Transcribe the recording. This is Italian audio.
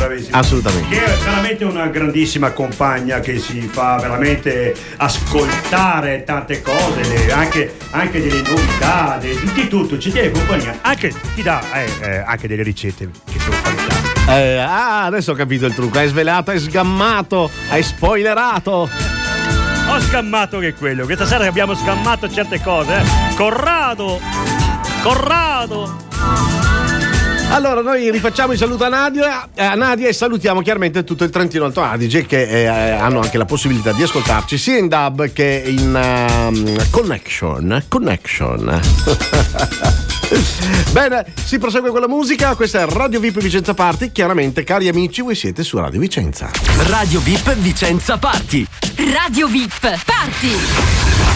bravissima. Assolutamente. Che è veramente una grandissima compagna che si fa veramente ascoltare tante cose, anche delle novità, di tutto, ci tiene compagnia, anche ti dà anche delle ricette che sono fantastiche. Adesso ho capito il trucco, hai svelato, hai sgammato, hai spoilerato. Ho scammato che quello, questa sera abbiamo scammato certe cose, Corrado! Allora noi rifacciamo il saluto a Nadia e salutiamo chiaramente tutto il Trentino Alto Adige che hanno anche la possibilità di ascoltarci sia in DAB che in Connection. Bene, si prosegue con la musica. Questa è Radio VIP Vicenza Party. Chiaramente, cari amici, voi siete su Radio Vicenza. Radio VIP Vicenza Party. Radio VIP Party.